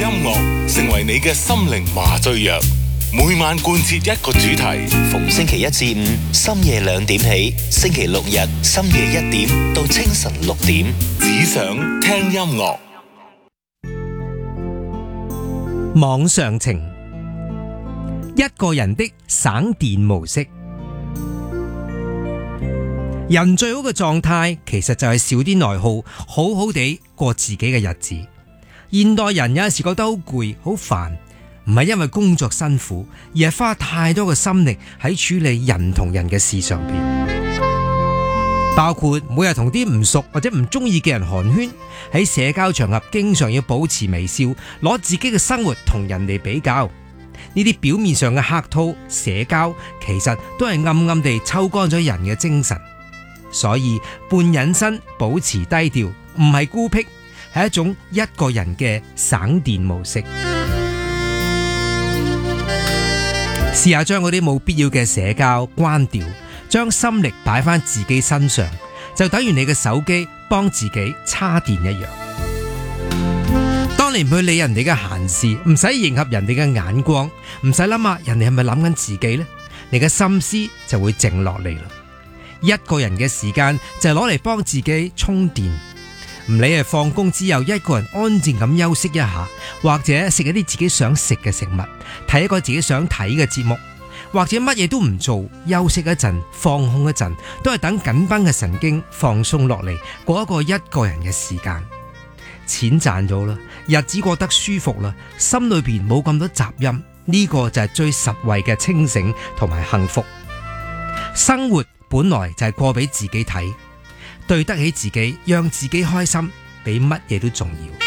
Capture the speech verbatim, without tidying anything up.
音樂成為你嘅心靈麻醉藥，每晚貫徹一個主題， 逢星期一至五深夜兩點起，星期六日深夜一點到清晨六點， 只想聽音樂。 網上情，一個人的省電模式。人最好嘅狀態，其實就係少啲內耗，好好地過自己嘅日子。現代人有陣時覺得好攰、好煩，唔係因為工作辛苦，而係花太多嘅心力喺處理人同人嘅事上邊，包括每日同啲唔熟或者唔中意嘅人寒暄，喺社交場合經常要保持微笑，攞自己嘅生活同人哋比較。呢啲表面上嘅客套社交，其實都係暗暗地抽乾咗人嘅精神。所以半隱身保持低調，唔係孤僻，係一種一個人嘅省電模式。試下將嗰啲冇必要嘅社交關掉，將心力擺翻自己身上，就等於你嘅手機幫自己叉電一樣。當你唔去理人哋嘅閒事，唔使迎合人哋嘅眼光，唔使諗下人哋係咪諗緊自己呢，你嘅心思就會靜落嚟啦。一個人嘅時間就係攞嚟幫自己充電，唔理係放工之後一個人安靜咁休息一下，或者食一啲自己想食嘅食物，睇一個自己想睇嘅節目，或者乜嘢都唔做，休息一陣，放空一陣，都係等緊繃嘅神經放鬆落嚟，過一個一個人嘅時間。錢賺咗啦，日子過得舒服啦，心裏邊冇咁多雜音，呢個就係最實惠嘅清醒同埋幸福。生活本來就係過俾自己睇，對得起自己，讓自己開心，比乜嘢都重要。